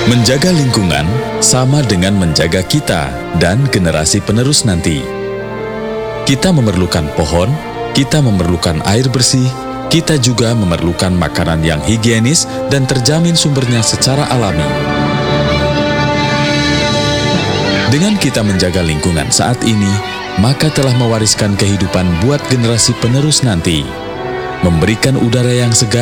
Menjaga lingkungan sama dengan menjaga kita dan generasi penerus nanti. Kita memerlukan pohon, kita memerlukan air bersih, kita juga memerlukan makanan yang higienis dan terjamin sumbernya secara alami. Dengan kita menjaga lingkungan saat ini, maka telah mewariskan kehidupan buat generasi penerus nanti, memberikan udara yang segar,